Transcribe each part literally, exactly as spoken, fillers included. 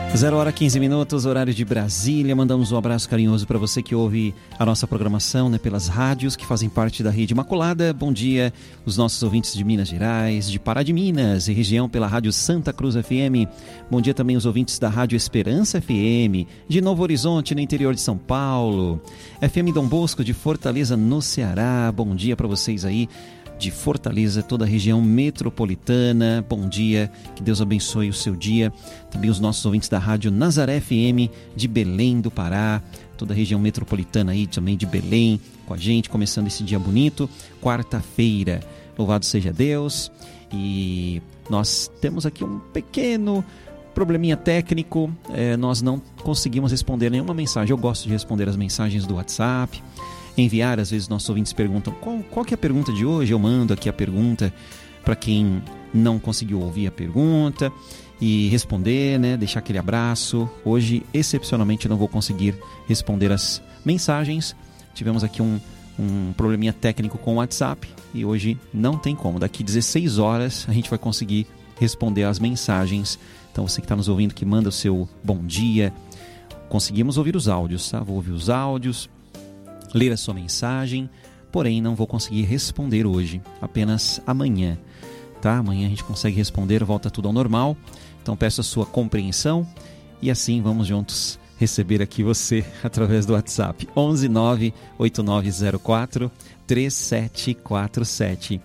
Zero hora quinze minutos, horário de Brasília. Mandamos um abraço carinhoso para você que ouve a nossa programação, né, pelas rádios que fazem parte da Rede Imaculada. Bom dia, os nossos ouvintes de Minas Gerais, de Pará de Minas e região pela Rádio Santa Cruz F M. Bom dia também os ouvintes da Rádio Esperança F M, de Novo Horizonte, no interior de São Paulo. F M Dom Bosco, de Fortaleza, no Ceará. Bom dia para vocês aí de Fortaleza, toda a região metropolitana. Bom dia, que Deus abençoe o seu dia. Também os nossos ouvintes da Rádio Nazaré F M de Belém do Pará, toda a região metropolitana aí também de Belém, com a gente, começando esse dia bonito, quarta-feira. Louvado seja Deus. E nós temos aqui um pequeno probleminha técnico, é, nós não conseguimos responder nenhuma mensagem. Eu gosto de responder as mensagens do WhatsApp, enviar, às vezes nossos ouvintes perguntam qual, qual que é a pergunta de hoje, eu mando aqui a pergunta para quem não conseguiu ouvir a pergunta e responder, né, deixar aquele abraço. Hoje, excepcionalmente, não vou conseguir responder as mensagens, tivemos aqui um, um probleminha técnico com o WhatsApp e hoje não tem como, daqui dezesseis horas a gente vai conseguir responder as mensagens. Então você que está nos ouvindo, que manda o seu bom dia, conseguimos ouvir os áudios, tá? Vou ouvir os áudios, ler a sua mensagem, porém não vou conseguir responder hoje, apenas amanhã, tá? Amanhã a gente consegue responder, volta tudo ao normal. Então peço a sua compreensão e assim vamos juntos receber aqui você através do WhatsApp onze nove oito nove zero quatro três sete quatro sete.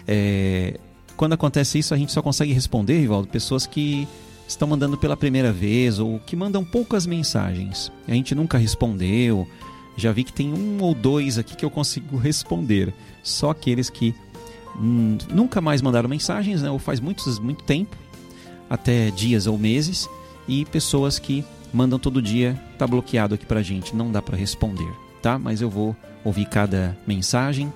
É, quando acontece isso, a gente só consegue responder, Rivaldo, pessoas que estão mandando pela primeira vez ou que mandam poucas mensagens. A gente nunca respondeu. Já vi que tem um ou dois aqui que eu consigo responder. Só aqueles que hum, nunca mais mandaram mensagens, né? Ou faz muitos, muito tempo, até dias ou meses. E pessoas que mandam todo dia, tá bloqueado aqui pra gente, não dá para responder, tá? Mas eu vou ouvir cada mensagem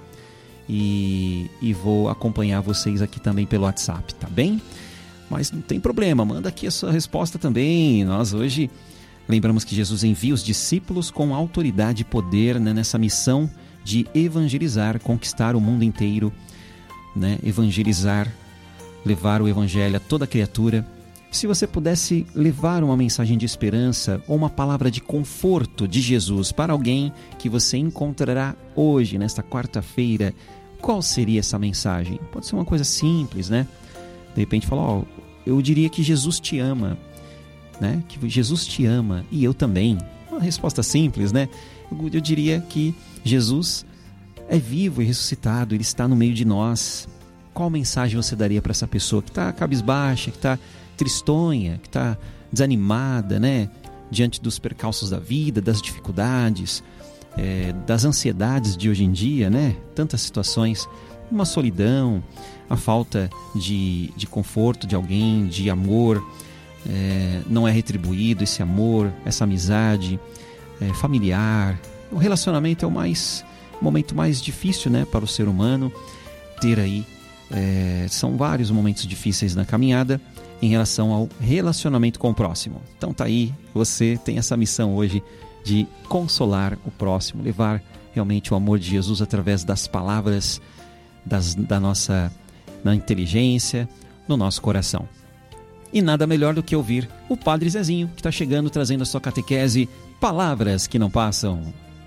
e, e vou acompanhar vocês aqui também pelo WhatsApp, tá bem? Mas não tem problema, manda aqui a sua resposta também. Nós hoje lembramos que Jesus envia os discípulos com autoridade e poder, né, nessa missão de evangelizar, conquistar o mundo inteiro, né, evangelizar, levar o evangelho a toda criatura. Se você pudesse levar uma mensagem de esperança ou uma palavra de conforto de Jesus para alguém que você encontrará hoje, nesta quarta-feira, qual seria essa mensagem? Pode ser uma coisa simples, né? De repente falar, ó, eu diria que Jesus te ama, né? Que Jesus te ama e eu também. Uma resposta simples, né? Eu, eu diria que Jesus é vivo e ressuscitado, Ele está no meio de nós. Qual mensagem você daria para essa pessoa que está cabisbaixa, que está tristonha, que está desanimada, né? Diante dos percalços da vida, das dificuldades, é, das ansiedades de hoje em dia, né? Tantas situações, uma solidão, a falta de, de conforto de alguém, de amor, é, não é retribuído esse amor, essa amizade é, familiar. O relacionamento é o mais, o momento mais difícil, né, para o ser humano ter aí. É, são vários momentos difíceis na caminhada em relação ao relacionamento com o próximo. Então tá aí, você tem essa missão hoje de consolar o próximo, levar realmente o amor de Jesus através das palavras, das, da nossa na inteligência, no nosso coração. E nada melhor do que ouvir o Padre Zezinho, que está chegando trazendo a sua catequese, Palavras que não Passam.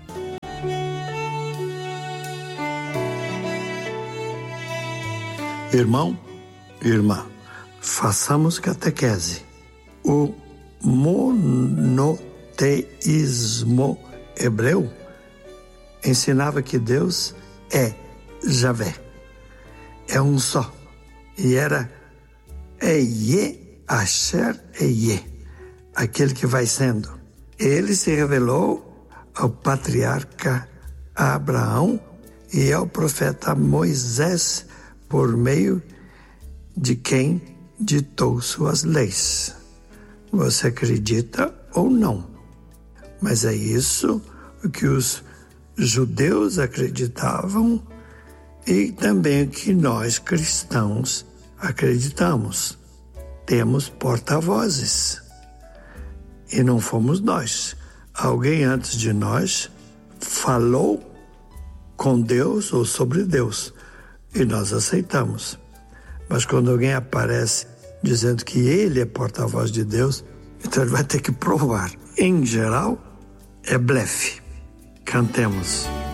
Irmão, irmã, façamos catequese. O monoteísmo hebreu ensinava que Deus é Javé, é um só, e era Eye Asher Eye, aquele que vai sendo. Ele se revelou ao patriarca Abraão e ao profeta Moisés, por meio de quem ditou suas leis. Você acredita ou não? Mas é isso que os judeus acreditavam e também o que nós cristãos acreditamos. Temos porta-vozes. E não fomos nós. Alguém antes de nós falou com Deus ou sobre Deus. E nós aceitamos. Mas quando alguém aparece dizendo que ele é porta-voz de Deus, Então ele vai ter que provar. Em geral, é blefe. Cantemos.